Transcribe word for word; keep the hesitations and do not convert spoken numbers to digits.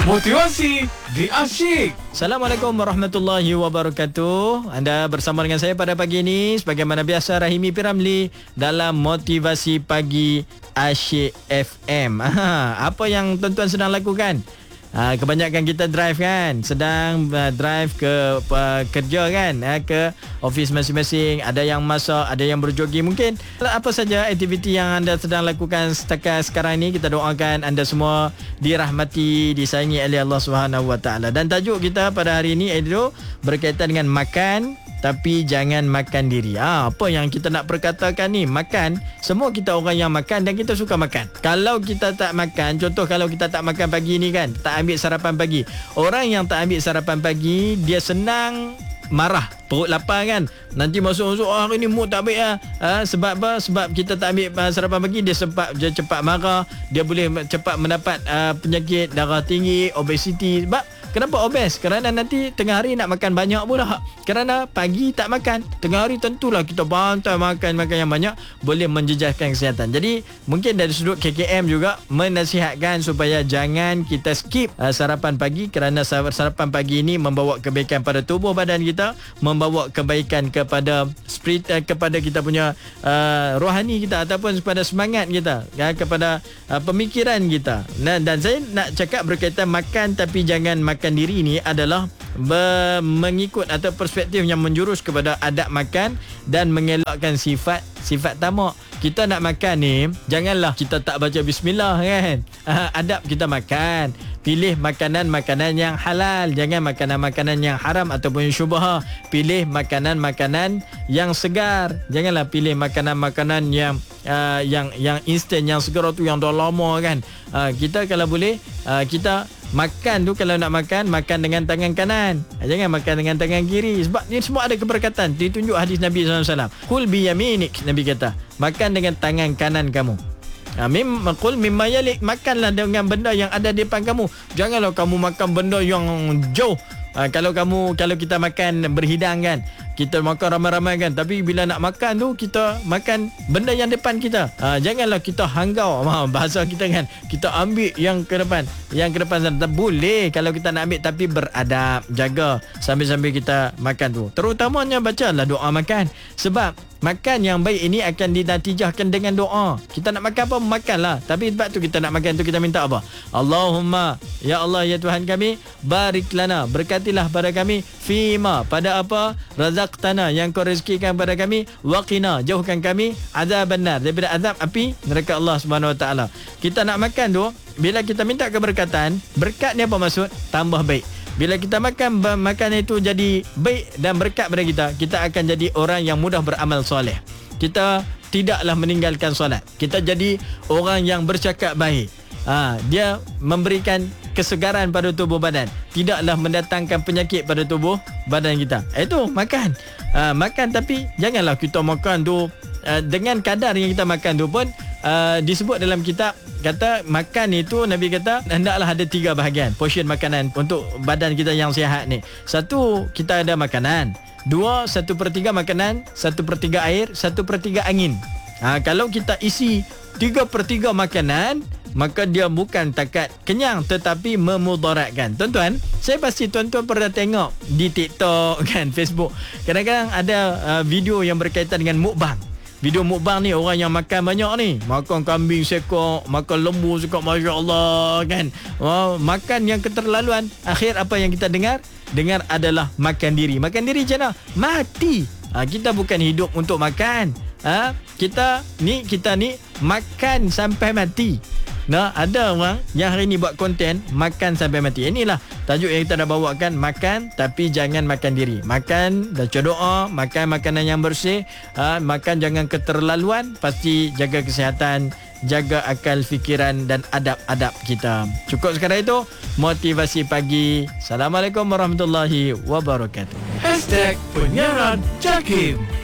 Motivasi di Asyik. Assalamualaikum warahmatullahi wabarakatuh. Anda bersama dengan saya pada pagi ini sebagaimana biasa, Rahimi Piramli dalam Motivasi Pagi Asyik F M. Aha, apa yang tuan-tuan sedang lakukan? Ha, kebanyakan kita drive kan, sedang uh, drive ke uh, kerja kan, uh, ke office masing-masing. Ada yang masak, ada yang berjogging. Mungkin apa saja aktiviti yang anda sedang lakukan setakat sekarang ini, kita doakan anda semua dirahmati, disayangi oleh Allah Subhanahu Wa Taala. Dan tajuk kita pada hari ini itu berkaitan dengan makan tapi jangan makan diri. Ha, apa yang kita nak perkatakan ni? Makan, semua kita orang yang makan dan kita suka makan. Kalau kita tak makan, contoh kalau kita tak makan pagi ni kan, tak ambil sarapan pagi. Orang yang tak ambil sarapan pagi, dia senang marah, perut lapar kan. Nanti masuk-masuk, oh, hari ni mood tak baik lah. Ha, sebab apa? Sebab kita tak ambil uh, sarapan pagi, dia sempat dia cepat marah, dia boleh cepat mendapat uh, penyakit darah tinggi, obesiti. Sebab kenapa obes? Kerana nanti tengah hari nak makan banyak pula. Kerana pagi tak makan, tengah hari tentulah kita bantai makan makan yang banyak, boleh menjejaskan kesihatan. Jadi mungkin dari sudut K K M juga menasihatkan supaya jangan kita skip uh, sarapan pagi, kerana sarapan pagi ini membawa kebaikan pada tubuh badan kita, membawa kebaikan kepada spirit, uh, kepada kita punya uh, rohani kita ataupun kepada semangat kita, uh, kepada uh, pemikiran kita. Dan, dan saya nak cakap berkaitan makan tapi jangan makan diri ini adalah ber- mengikut atau perspektif yang menjurus kepada adab makan dan mengelakkan sifat sifat tamak. Kita nak makan ni, janganlah kita tak baca bismillah kan. Uh, adab kita makan, pilih makanan-makanan yang halal, jangan makanan-makanan yang haram ataupun syubha. Pilih makanan-makanan yang segar, janganlah pilih makanan-makanan yang uh, yang yang instan, yang segera tu yang dah lama kan. Uh, kita kalau boleh uh, kita makan tu, kalau nak makan, makan dengan tangan kanan, jangan makan dengan tangan kiri. Sebab ni semua ada keberkatan. Ditunjuk hadis Nabi sallallahu alaihi wasallam, kul biyaminik, Nabi kata makan dengan tangan kanan kamu. Ha, mim qul mimma yalik, makanlah dengan benda yang ada di depan kamu. Janganlah kamu makan benda yang jauh. Ha, kalau kamu kalau kita makan berhidang kan, kita makan ramai-ramai kan, tapi bila nak makan tu kita makan benda yang depan kita. Ha, janganlah kita hanggau, bahasa kita kan, kita ambil yang ke depan, yang ke depan sana. Boleh kalau kita nak ambil, tapi beradab, jaga sambil-sambil kita makan tu. Terutamanya bacalah doa makan, sebab makan yang baik ini akan dinatijahkan dengan doa. Kita nak makan apa, makanlah. Tapi sebab tu kita nak makan tu, kita minta apa? Allahumma, ya Allah, ya Tuhan kami, barik lana, berkatilah pada kami, fima, pada apa, razaqtana, yang kau rezekikan pada kami, waqina, jauhkan kami, azaban nar, daripada azab api neraka Allah Subhanahu Wa Taala. Kita nak makan tu, bila kita minta keberkatan, berkat ni apa maksud? Tambah baik. Bila kita makan, makan itu jadi baik dan berkat pada kita, kita akan jadi orang yang mudah beramal soleh. Kita tidaklah meninggalkan solat. Kita jadi orang yang bercakap baik. Ha, dia memberikan kesegaran pada tubuh badan, tidaklah mendatangkan penyakit pada tubuh badan kita. Itu makan. Ha, makan, tapi janganlah kita makan tu uh, dengan kadar yang kita makan tu pun uh, disebut dalam kitab, kata makan itu, Nabi kata hendaklah ada tiga bahagian portion makanan untuk badan kita yang sihat ni. Satu, kita ada makanan. Dua, satu per tiga makanan, satu per tiga air, satu per tiga angin. Ha, kalau kita isi tiga per tiga makanan, maka dia bukan takat kenyang tetapi memudaratkan. Tuan-tuan, saya pasti tuan-tuan pernah tengok di TikTok kan, Facebook, kadang-kadang ada uh, video yang berkaitan dengan mukbang. Video mukbang ni, orang yang makan banyak ni, makan kambing sekok, makan lembu sekok, Masya Allah kan. Oh, makan yang keterlaluan. Akhir apa yang kita dengar? Dengar adalah makan diri. Makan diri macam mana? Mati. Ha, kita bukan hidup untuk makan. Ha, kita ni kita ni makan sampai mati. Nah, ada orang yang hari ni buat konten makan sampai mati. Inilah tajuk yang kita dah bawakan, makan tapi jangan makan diri. Makan, baca doa, makan makanan yang bersih, ha, makan jangan keterlaluan, pasti jaga kesihatan, jaga akal fikiran dan adab-adab kita. Cukup sekadar itu, motivasi pagi. Assalamualaikum warahmatullahi wabarakatuh. Hashtag Penyiaran Jakim.